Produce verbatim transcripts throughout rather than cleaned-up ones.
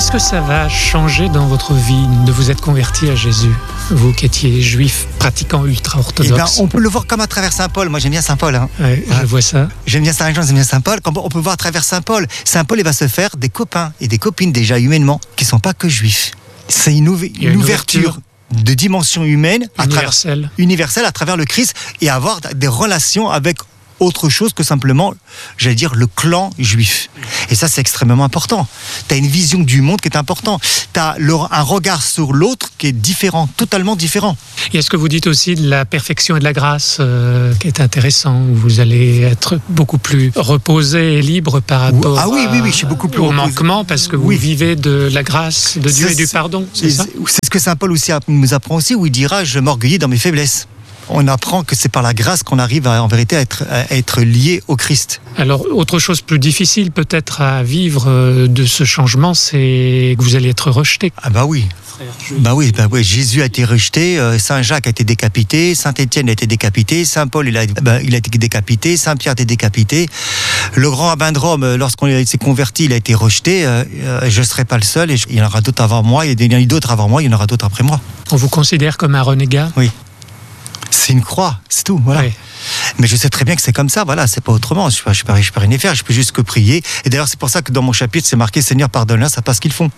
Qu'est-ce que ça va changer dans votre vie de vous être converti à Jésus, vous qui étiez juif pratiquant ultra-orthodoxe? Eh ben, on peut le voir comme à travers Saint Paul. Moi, j'aime bien Saint Paul. Hein. Ouais, je hein. vois ça. J'aime bien Saint Jean, j'aime bien Saint Paul. On peut voir à travers Saint Paul. Saint Paul, il va se faire des copains et des copines déjà humainement qui ne sont pas que juifs. C'est une, ouv- une, une ouverture. ouverture de dimension humaine à universelle. Travers, universelle à travers le Christ et avoir des relations avec autre chose que simplement, j'allais dire, le clan juif. Et ça, c'est extrêmement important. Tu as une vision du monde qui est importante. Tu as un regard sur l'autre qui est différent, totalement différent. Et est-ce que vous dites aussi de la perfection et de la grâce euh, qui est intéressant, où vous allez être beaucoup plus reposé et libre par rapport ah oui, oui, oui, je suis beaucoup plus au reposé. manquement, parce que vous oui. vivez de la grâce de Dieu c'est, et du pardon, c'est ça? C'est ce que Saint Paul aussi nous apprend aussi, où il dira « Je m'orgueillis dans mes faiblesses ». On apprend que c'est par la grâce qu'on arrive à, en vérité à être, à être lié au Christ. Alors, autre chose plus difficile peut-être à vivre de ce changement, c'est que vous allez être rejeté. Ah bah oui. Bah oui, bah oui, Jésus a été rejeté, euh, Saint Jacques a été décapité, Saint Étienne a été décapité, Saint Paul il a, bah, il a été décapité, Saint Pierre a été décapité. Le grand rabbin de Rome, lorsqu'on s'est converti, il a été rejeté. Euh, je ne serai pas le seul, et je, il y en aura d'autres avant moi, il y en a d'autres avant moi, il y en aura d'autres après moi. On vous considère comme un renégat? Oui. C'est une croix, c'est tout, voilà. Oui. Mais je sais très bien que c'est comme ça, voilà, c'est pas autrement. Je ne peux, peux, peux rien y faire, je peux juste que prier. Et d'ailleurs, c'est pour ça que dans mon chapitre, c'est marqué Seigneur, pardonne-leur, ça passe ce qu'ils font.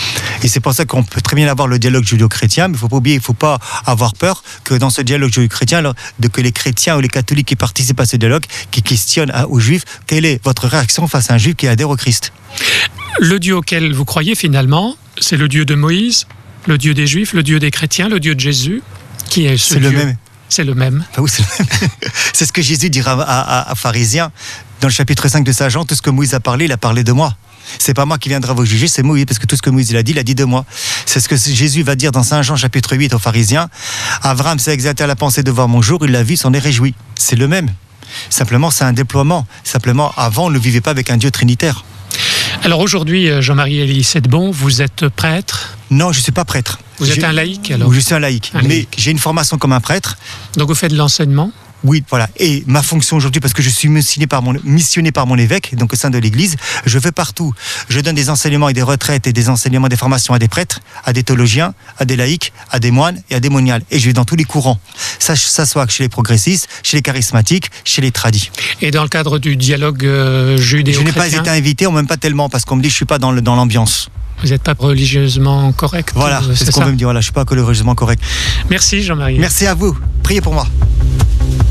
Et c'est pour ça qu'on peut très bien avoir le dialogue judéo-chrétien, mais il ne faut pas oublier, il ne faut pas avoir peur que dans ce dialogue judéo-chrétien, de que les chrétiens ou les catholiques qui participent à ce dialogue, qui questionnent aux juifs, quelle est votre réaction face à un juif qui adhère au Christ? Le Dieu auquel vous croyez finalement, c'est le Dieu de Moïse, le Dieu des Juifs, le Dieu des chrétiens, le Dieu de Jésus, qui est ce C'est Dieu. le même. C'est le même. Ah oui, c'est le même. C'est ce que Jésus dira à, à, à pharisiens dans le chapitre cinq de Saint Jean. Tout ce que Moïse a parlé, il a parlé de moi. C'est pas moi qui viendra vous juger, c'est Moïse, parce que tout ce que Moïse il a dit, il a dit de moi. C'est ce que Jésus va dire dans Saint Jean chapitre huit aux pharisiens. Abraham s'est exalté à la pensée de voir mon jour, il l'a vu, s'en est réjoui. C'est le même. Simplement, c'est un déploiement. Simplement, avant, on ne vivait pas avec un Dieu trinitaire. Alors aujourd'hui, Jean-Marie Elie Sedbon, vous êtes prêtre? Non, je ne suis pas prêtre. Vous êtes j'ai... un laïc alors? Je suis un laïc, un mais laïc. J'ai une formation comme un prêtre. Donc vous faites de l'enseignement? Oui, voilà. Et ma fonction aujourd'hui, parce que je suis missionné par mon, missionné par mon évêque, donc au sein de l'Église, je vais partout. Je donne des enseignements et des retraites et des enseignements, des formations à des prêtres, à des théologiens, à des laïcs, à des moines et à des moniales. Et je vais dans tous les courants. Ça, ça soit chez les progressistes, chez les charismatiques, chez les tradis. Et dans le cadre du dialogue euh, judéo-chrétien? Je n'ai pas été invité, on m'aime pas tellement, parce qu'on me dit que je suis pas dans, le, dans l'ambiance. Vous n'êtes pas religieusement correct? Voilà, c'est, c'est ce qu'on veut me dire. Voilà, je suis pas religieusement correct. Merci Jean-Marie. Merci à vous. Priez pour moi.